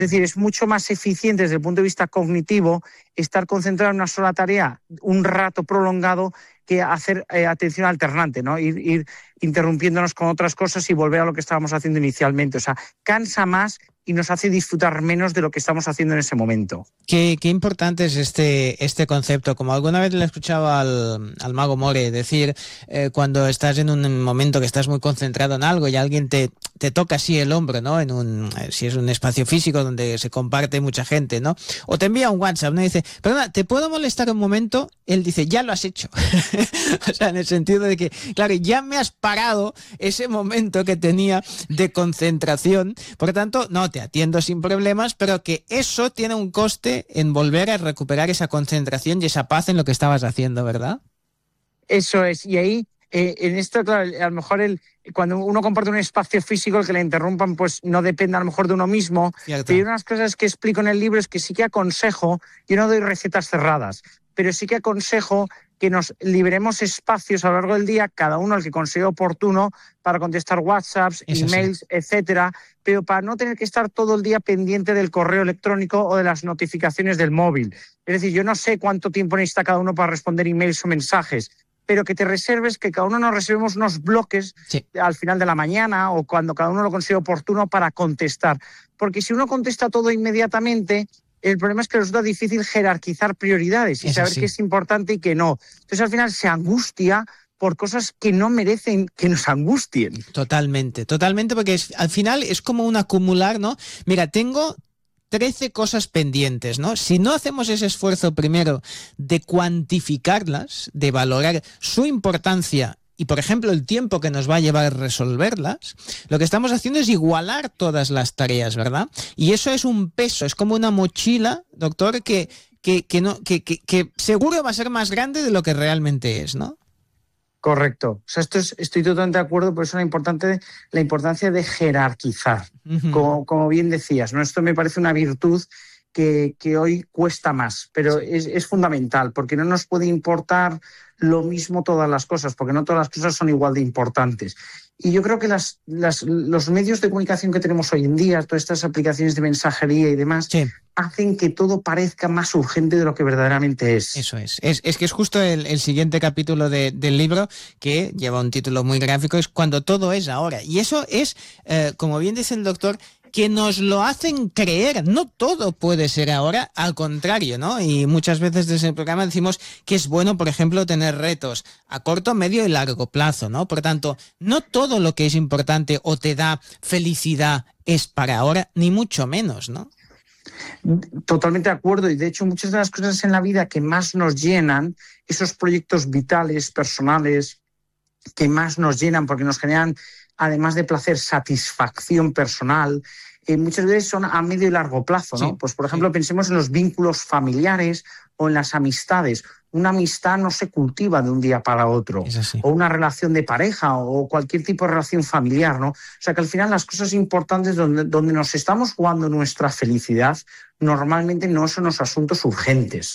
Es decir, es mucho más eficiente desde el punto de vista cognitivo estar concentrado en una sola tarea un rato prolongado que hacer atención alternante, ¿no? Ir interrumpiéndonos con otras cosas y volver a lo que estábamos haciendo inicialmente. O sea, cansa más y nos hace disfrutar menos de lo que estamos haciendo en ese momento. Qué importante es este concepto. Como alguna vez le he escuchado al mago More decir, cuando estás en un momento que estás muy concentrado en algo y alguien te toca así el hombro, ¿no? Si es un espacio físico donde se comparte mucha gente, ¿no? O te envía un WhatsApp, ¿no? Y dice, perdona, ¿te puedo molestar un momento? Él dice, ya lo has hecho. O sea, en el sentido de que, claro, ya me has parado ese momento que tenía de concentración. Por lo tanto, no, te atiendo sin problemas, pero que eso tiene un coste en volver a recuperar esa concentración y esa paz en lo que estabas haciendo, ¿verdad? Eso es. Y ahí, en esto, claro, a lo mejor cuando uno comparte un espacio físico, el que le interrumpan, pues no depende a lo mejor de uno mismo. Cierto. Pero una de las cosas que explico en el libro es que sí que aconsejo, yo no doy recetas cerradas, pero sí que aconsejo que nos liberemos espacios a lo largo del día, cada uno el que considere oportuno, para contestar WhatsApps, emails, etcétera, pero para no tener que estar todo el día pendiente del correo electrónico o de las notificaciones del móvil. Es decir, yo no sé cuánto tiempo necesita cada uno para responder emails o mensajes, pero que te reserves, que cada uno nos reservemos unos bloques al final de la mañana o cuando cada uno lo considere oportuno para contestar. Porque si uno contesta todo inmediatamente, el problema es que resulta difícil jerarquizar prioridades y saber qué es importante y qué no. Entonces, al final se angustia por cosas que no merecen que nos angustien. Totalmente, porque al final es como un acumular, ¿no? Mira, tengo 13 cosas pendientes, ¿no? Si no hacemos ese esfuerzo primero de cuantificarlas, de valorar su importancia y, por ejemplo, el tiempo que nos va a llevar resolverlas, lo que estamos haciendo es igualar todas las tareas, ¿verdad? Y eso es un peso, es como una mochila, doctor, que seguro va a ser más grande de lo que realmente es, ¿no? Correcto. O sea, estoy totalmente de acuerdo, por eso la importancia de jerarquizar, como bien decías, ¿no? Esto me parece una virtud que hoy cuesta más, pero es fundamental, porque no nos puede importar lo mismo todas las cosas, porque no todas las cosas son igual de importantes. Y yo creo que los medios de comunicación que tenemos hoy en día, todas estas aplicaciones de mensajería y demás, hacen que todo parezca más urgente de lo que verdaderamente es. Eso es. Es que es justo el siguiente capítulo del libro, que lleva un título muy gráfico, es Cuando todo es ahora. Y eso es, como bien dice el doctor, que nos lo hacen creer. No todo puede ser ahora, al contrario, ¿no? Y muchas veces desde el programa decimos que es bueno, por ejemplo, tener retos a corto, medio y largo plazo, ¿no? Por tanto, no todo lo que es importante o te da felicidad es para ahora, ni mucho menos, ¿no? Totalmente de acuerdo, y de hecho muchas de las cosas en la vida que más nos llenan, esos proyectos vitales, personales, que más nos llenan porque nos generan, además de placer, satisfacción personal, muchas veces son a medio y largo plazo, ¿no? Pues, por ejemplo, pensemos en los vínculos familiares o en las amistades. Una amistad no se cultiva de un día para otro, o una relación de pareja o cualquier tipo de relación familiar, ¿no? O sea, que al final las cosas importantes donde nos estamos jugando nuestra felicidad normalmente no son los asuntos urgentes.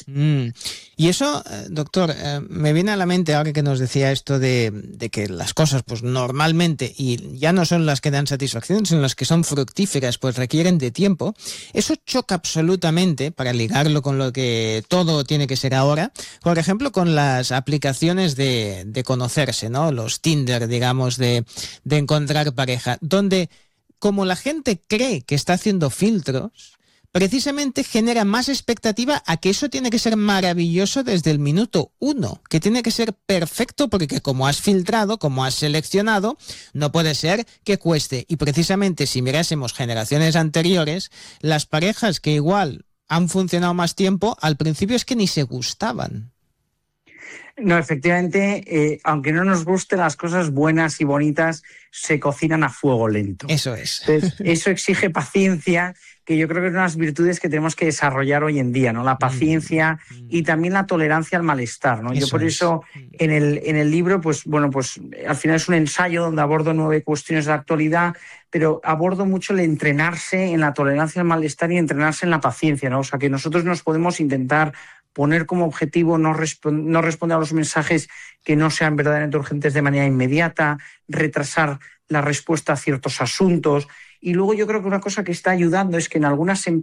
Y eso, doctor, me viene a la mente ahora que nos decía esto de que las cosas, pues normalmente, y ya no son las que dan satisfacción, sino las que son fructíferas, pues requieren de tiempo. Eso choca absolutamente, para ligarlo con lo que todo tiene que ser ahora, por ejemplo, con las aplicaciones de conocerse, ¿no? Los Tinder, digamos, de encontrar pareja, donde como la gente cree que está haciendo filtros, precisamente genera más expectativa a que eso tiene que ser maravilloso desde el minuto 1, que tiene que ser perfecto porque como has filtrado, como has seleccionado, no puede ser que cueste. Y precisamente si mirásemos generaciones anteriores, las parejas que igual han funcionado más tiempo, al principio es que ni se gustaban. No, efectivamente, aunque no nos gusten las cosas buenas y bonitas, se cocinan a fuego lento. Eso es. Entonces, eso exige paciencia, que yo creo que es una de las virtudes que tenemos que desarrollar hoy en día, ¿no? La paciencia y también la tolerancia al malestar, ¿no? Yo por eso en el libro, pues bueno, pues al final es un ensayo donde abordo 9 cuestiones de la actualidad, pero abordo mucho el entrenarse en la tolerancia al malestar y entrenarse en la paciencia, ¿no? O sea, que nosotros nos podemos intentar poner como objetivo no responder a los mensajes que no sean verdaderamente urgentes de manera inmediata, retrasar la respuesta a ciertos asuntos. Y luego yo creo que una cosa que está ayudando es que en algunas empresas